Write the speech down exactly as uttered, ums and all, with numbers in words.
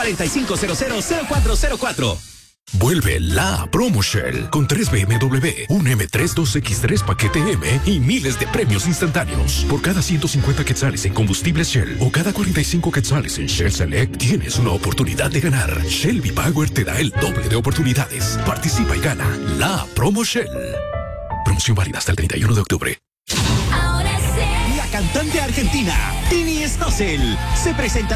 cuatro cinco cero cero cero cuatro cero cuatro. Vuelve la Promo Shell con tres B M W, un M tres dos X tres paquete M y miles de premios instantáneos. Por cada ciento cincuenta quetzales en combustibles Shell o cada cuarenta y cinco quetzales en Shell Select, tienes una oportunidad de ganar. Shell V-Power te da el doble de oportunidades. Participa y gana la Promo Shell. Promoción válida hasta el treinta y uno de octubre. La cantante argentina Tini Stossel se presenta